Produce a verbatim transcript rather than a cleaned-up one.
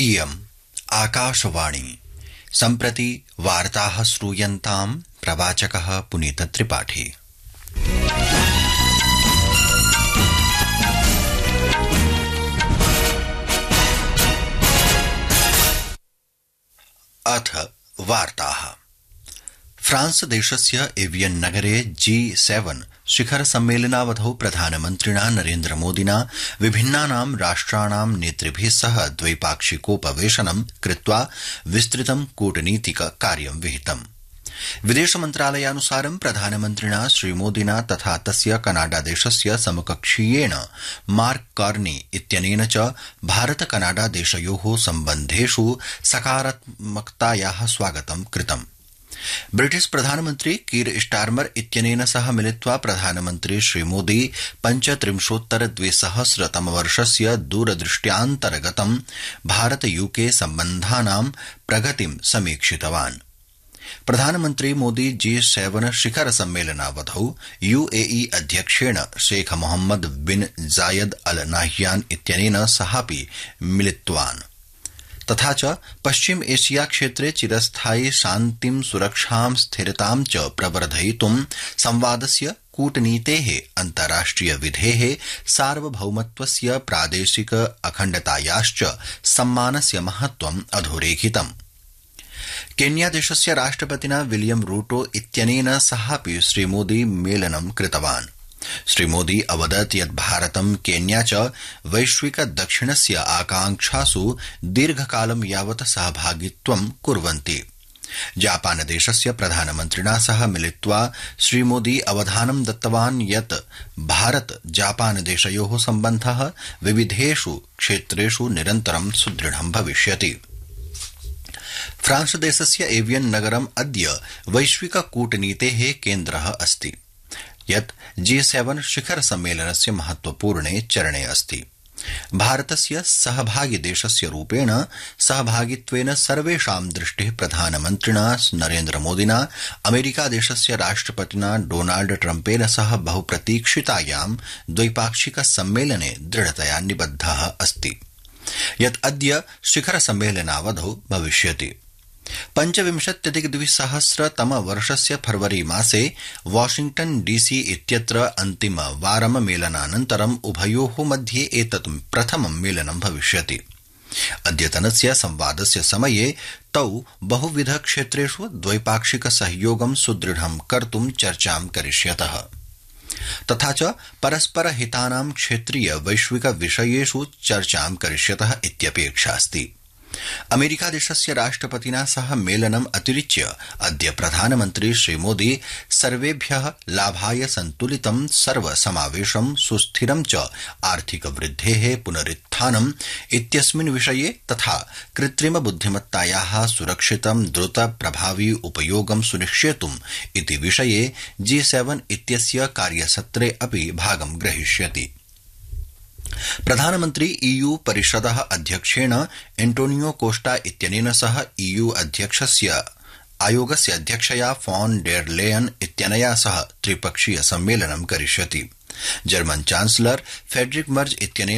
इयम् आकाशवाणी सम्प्रति वार्ताः श्रूयन्ताम् प्रवाचकः पुनीत त्रिपाठी। अथ वार्ताः। फ्रांस देशस्य एवियन नगरे जी सेवन शिखर सम्मेलनावधौ प्रधानमन्त्रिणा नरेन्द्र मोदिना विभिन्नानां राष्ट्राणां नेतृभिः सह द्वैपाक्षिकोपवेशनं कृत्वा विस्तृतं कूटनीतिक कार्यं विहितम्। विदेश मन्त्रालयानुसारं प्रधानमन्त्रिणा श्रीमोदिना तथा तस्य कनाडा देशस्य समकक्षीयेण मार्क कार्नी इत्यनेन च भारत कनाडा देशयोः सम्बन्धेषु सकारात्मकतायाः स्वागतं कृतम्। ब्रिटिश प्रधानमन्त्री कीर स्टारमर इत्यनेन सह मिलित्वा प्रधानमन्त्री श्रीमोदी पञ्चत्रिंशोत्तर द्विसहस्रतमवर्षस्य दूरदृष्ट्यान्तर्गतं भारत यूके सम्बन्धानां प्रगतिं समीक्षितवान्। प्रधानमन्त्री मोदी जी सेवन शिखर सम्मेलनावधौ यूएई अध्यक्षेण शेख मोहम्मद बिन जायद अल नाह्यान इत्यनेन सहापि मिलितवान्। तथा च पश्चिम एशिया क्षेत्रे चिरस्थायी शान्तिं सुरक्षां स्थिरतां च प्रवर्धयितुं संवादस्य कूटनीतेः अन्ताराष्ट्रिय विधेः सार्वभौमत्वस्य प्रादेशिक अखण्डतायाश्च सम्मानस्य महत्वम् अधोरेखितम्। केन्या देशस्य राष्ट्रपतिना विलियम रूटो इत्यनेन सहापि श्रीमोदी मेलनं कृतवान्। श्रीमोदी अवदत् यत् भारतं केन्या च वैश्विक दक्षिणस्य आकांक्षासु दीर्घकालं यावत् सहभागित्वं कुर्वन्ति। जापान देशस्य प्रधानमन्त्रिणा सह मिलित्वा श्रीमोदी अवधानं दत्तवान् यत् भारत जापान देशयोः सम्बन्धः विविधेषु क्षेत्रेषु निरन्तरं सुदृढं भविष्यति। फ्रांस देशस्य एवियन नगरम् अद्य वैश्विक कूटनीतेः केन्द्रः अस्ति, यत् जी सेवन शिखर सम्मेलनस्य महत्वपूर्णे चरणे अस्ति। भारतस्य सहभागी देशस्य रूपेण सहभागित्वेन सर्वेषां दृष्टिः प्रधानमन्त्रिणा नरेन्द्र मोदिना अमेरिका देशस्य राष्ट्रपतिना डोनाल्ड ट्रम्पेन सह बहुप्रतीक्षितायां द्वैपाक्षिक सम्मेलने दृढतया निबद्धः अस्ति, यत् अद्य शिखर सम्मेलनावधौ भविष्यति। पञ्चविंशत्यधिक द्विसहस्रतम वर्षस्य फरवरी मासे वाशिंग्टन डीसी इत्यत्र अन्तिमवारं मेलनानन्तरम् उभयोः मध्ये एतत् प्रथमं मेलनं भविष्यति। अद्यतनस्य संवादस्य समये तौ बहुविध क्षेत्रेषु द्वैपाक्षिक सहयोगं सुदृढं कर्तुं चर्चां करिष्यतः, तथा च परस्पर हितानां क्षेत्रीय वैश्विक विषयेषु चर्चां करिष्यतः इत्यपेक्षा अस्ति। अमेरिका देशस्य राष्ट्रपतिना सह मेलनम् अतिरिच्य अद्य प्रधानमन्त्री श्रीमोदी सर्वेभ्यः लाभाय सन्तुलितं सर्वसमावेशं सुस्थिरं च आर्थिक वृद्धेः पुनरुत्थानम् इत्यस्मिन् विषये तथा कृत्रिम बुद्धिमत्तायाः सुरक्षितं द्रुत प्रभावी उपयोगं सुनिश्चेतुम् इति विषये जी सेवन इत्यस्य कार्यसत्रे अपि भागं ग्रहीष्यति। प्रधानमन्त्री ईयू परिषदः अध्यक्षेण एंटोनियो कोस्टा इत्यनेन सह ईयू अध्यक्षस्य आयोगस्य अध्यक्षया फॉन डेर लेयन इत्यनया सह त्रिपक्षीय सम्मेलनं करिष्यति। जर्मन चांसलर फ्रेडरिक मर्ज इत्यनेन